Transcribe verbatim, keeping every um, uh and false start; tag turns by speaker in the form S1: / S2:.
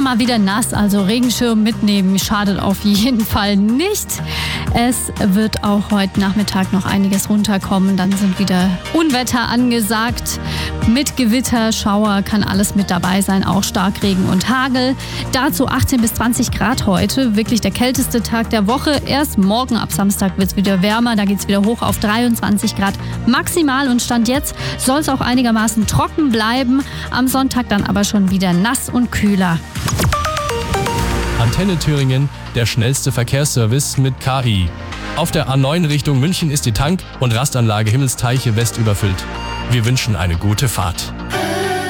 S1: mal wieder nass, also Regenschirm mitnehmen schadet auf jeden Fall nicht. Es wird auch heute Nachmittag noch einiges runterkommen, dann sind wieder Unwetter angesagt. Mit Gewitter, Schauer kann alles mit dabei sein, auch Starkregen und Hagel. Dazu achtzehn bis zwanzig Grad heute, wirklich der kälteste Tag der Woche. Erst morgen ab Samstag wird es wieder wärmer, da geht es wieder hoch auf dreiundzwanzig Grad maximal und Stand jetzt soll es auch einigermaßen trocken bleiben. Am Sonntag dann aber schon wieder nass und kühler.
S2: Antenne Thüringen, der schnellste Verkehrsservice mit K I. Auf der A neun Richtung München ist die Tank- und Rastanlage Himmelsteiche West überfüllt. Wir wünschen eine gute Fahrt.